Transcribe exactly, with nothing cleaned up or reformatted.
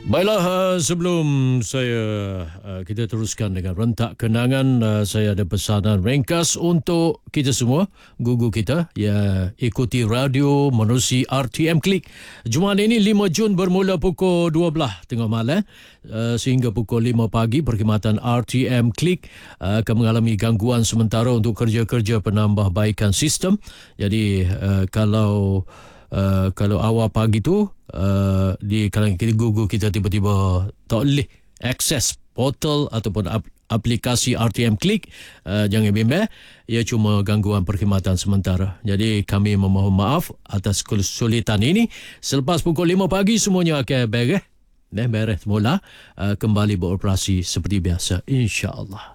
Baiklah, uh, sebelum saya uh, kita teruskan dengan rentak kenangan, uh, saya ada pesanan ringkas untuk kita semua, gugu kita, ya, ikuti radio menerusi R T M Klik. Jumaat ini lima Jun bermula pukul dua belas tengah malam uh, sehingga pukul lima pagi. Perkhidmatan R T M Klik uh, akan mengalami gangguan sementara untuk kerja-kerja penambahbaikan sistem. Jadi uh, kalau Uh, kalau awal pagi tu uh, di kalangan kita gugu kita tiba-tiba tak boleh akses portal ataupun ap- aplikasi R T M Klik, uh, jangan bimbang, ia cuma gangguan perkhidmatan sementara. Jadi kami memohon maaf atas kesulitan ini. Selepas pukul lima pagi semuanya akan beres, eh, beres semula, uh, kembali beroperasi seperti biasa, insya-Allah.